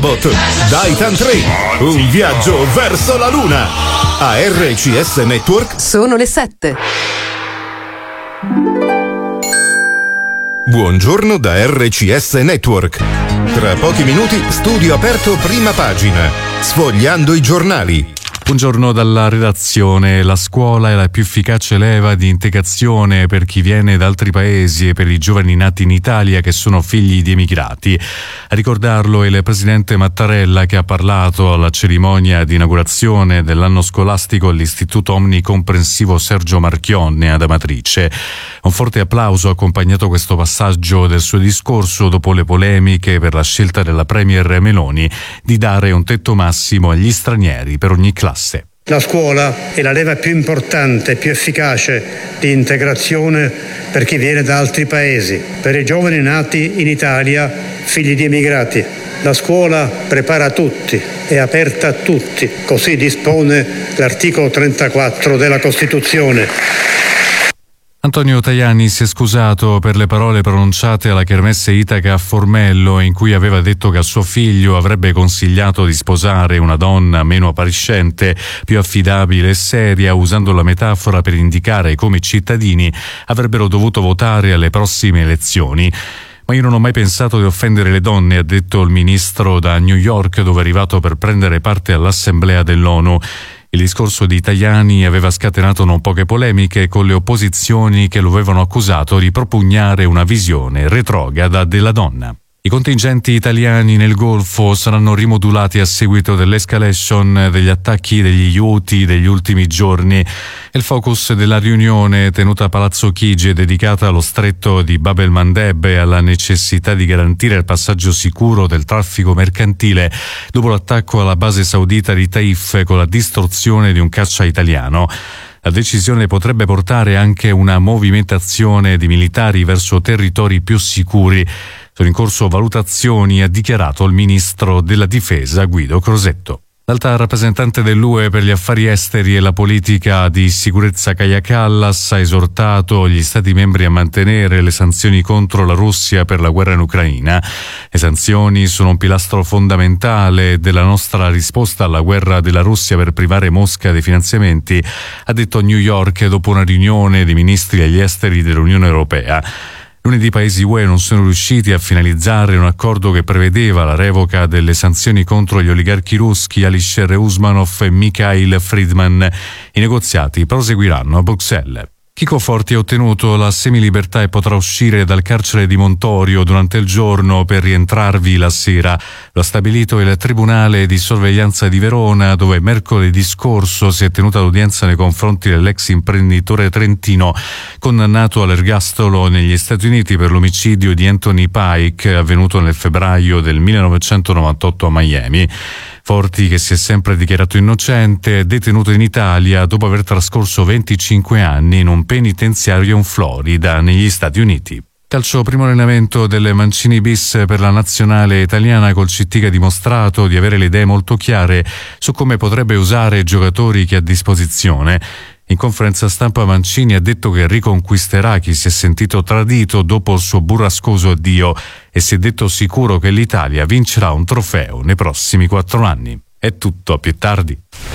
Titan 3, un viaggio verso la Luna. A RCS Network sono le 7. Buongiorno da RCS Network. Tra pochi minuti studio aperto prima pagina, sfogliando i giornali. Buongiorno dalla redazione. La scuola è la più efficace leva di integrazione per chi viene da altri paesi e per i giovani nati in Italia che sono figli di emigrati. A ricordarlo è il presidente Mattarella, che ha parlato alla cerimonia di inaugurazione dell'anno scolastico all'Istituto Omnicomprensivo Sergio Marchionne ad Amatrice. Un forte applauso ha accompagnato questo passaggio del suo discorso dopo le polemiche per la scelta della premier Meloni di dare un tetto massimo agli stranieri per ogni classe. La scuola è la leva più importante e più efficace di integrazione per chi viene da altri paesi, per i giovani nati in Italia, figli di emigrati. La scuola prepara tutti, è aperta a tutti, così dispone l'articolo 34 della Costituzione. Antonio Tajani si è scusato per le parole pronunciate alla Kermesse Itaca a Formello, in cui aveva detto che a suo figlio avrebbe consigliato di sposare una donna meno appariscente, più affidabile e seria, usando la metafora per indicare come i cittadini avrebbero dovuto votare alle prossime elezioni. Ma io non ho mai pensato di offendere le donne, ha detto il ministro da New York, dove è arrivato per prendere parte all'assemblea dell'ONU. Il discorso di Tajani aveva scatenato non poche polemiche, con le opposizioni che lo avevano accusato di propugnare una visione retrograda della donna. I contingenti italiani nel Golfo saranno rimodulati a seguito dell'escalation degli attacchi degli Houthi degli ultimi giorni. Il focus della riunione tenuta a Palazzo Chigi è dedicata allo stretto di Bab el-Mandeb e alla necessità di garantire il passaggio sicuro del traffico mercantile dopo l'attacco alla base saudita di Taif con la distruzione di un caccia italiano. La decisione potrebbe portare anche una movimentazione di militari verso territori più sicuri. Sono in corso valutazioni, ha dichiarato il ministro della Difesa Guido Crosetto. L'alta rappresentante dell'UE per gli affari esteri e la politica di sicurezza Kaja Kallas ha esortato gli Stati membri a mantenere le sanzioni contro la Russia per la guerra in Ucraina. Le sanzioni sono un pilastro fondamentale della nostra risposta alla guerra della Russia per privare Mosca dei finanziamenti, ha detto a New York dopo una riunione dei ministri degli esteri dell'Unione Europea. Lunedì i paesi UE non sono riusciti a finalizzare un accordo che prevedeva la revoca delle sanzioni contro gli oligarchi russi Alisher Usmanov e Mikhail Friedman. I negoziati proseguiranno a Bruxelles. Chico Forti ha ottenuto la semilibertà e potrà uscire dal carcere di Montorio durante il giorno per rientrarvi la sera. Lo ha stabilito il Tribunale di Sorveglianza di Verona, dove mercoledì scorso si è tenuta l'udienza nei confronti dell'ex imprenditore trentino condannato all'ergastolo negli Stati Uniti per l'omicidio di Anthony Pike avvenuto nel febbraio del 1998 a Miami. Forti, che si è sempre dichiarato innocente, è detenuto in Italia dopo aver trascorso 25 anni in un penitenziario in Florida, negli Stati Uniti. Calcio, primo allenamento delle Mancini bis per la nazionale italiana, col CT che ha dimostrato di avere le idee molto chiare su come potrebbe usare i giocatori che ha a disposizione. In conferenza stampa Mancini ha detto che riconquisterà chi si è sentito tradito dopo il suo burrascoso addio e si è detto sicuro che l'Italia vincerà un trofeo nei prossimi 4 anni. È tutto, a più tardi.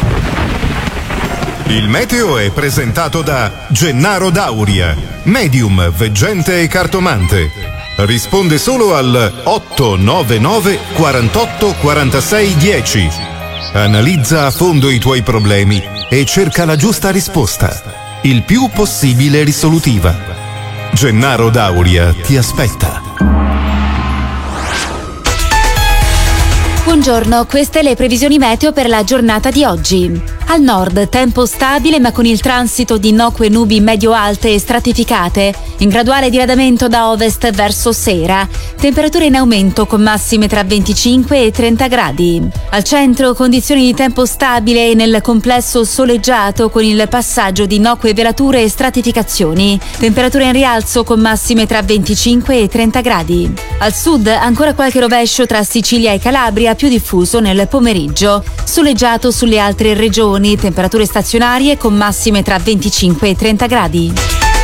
Il meteo è presentato da Gennaro Dauria, medium, veggente e cartomante. Risponde solo al 899 48 46 10. Analizza a fondo i tuoi problemi e cerca la giusta risposta, il più possibile risolutiva. Gennaro Dauria ti aspetta. Buongiorno, queste le previsioni meteo per la giornata di oggi. Al nord tempo stabile ma con il transito di innocue nubi medio-alte e stratificate, in graduale diradamento da ovest verso sera, temperature in aumento con massime tra 25 e 30 gradi. Al centro condizioni di tempo stabile e nel complesso soleggiato con il passaggio di innocue velature e stratificazioni, temperature in rialzo con massime tra 25 e 30 gradi. Al sud ancora qualche rovescio tra Sicilia e Calabria, più diffuso nel pomeriggio. Soleggiato sulle altre regioni, temperature stazionarie con massime tra 25 e 30 gradi.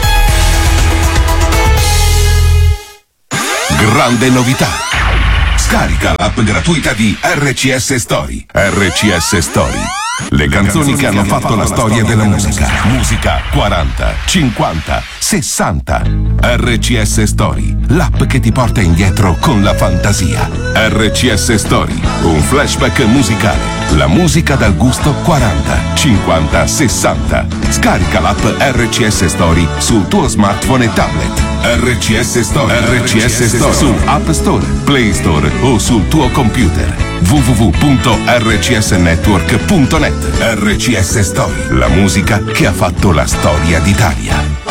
Grande novità. Scarica l'app gratuita di RCS Story. RCS Story. Le canzoni che hanno fatto la storia della musica. Musica 40, 50, 60. RCS Story, l'app che ti porta indietro con la fantasia. RCS Story, un flashback musicale. La musica dal gusto 40, 50, 60. Scarica l'app RCS Story sul tuo smartphone e tablet. RCS Story. RCS Story su App Store, Play Store o sul tuo computer. www.rcsnetwork.net. RCS Story, la musica che ha fatto la storia d'Italia.